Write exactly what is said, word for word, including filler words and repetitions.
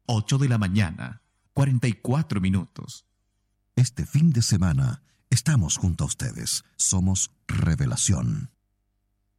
ocho de la mañana, cuarenta y cuatro minutos. Este fin de semana estamos junto a ustedes. Somos Revelación.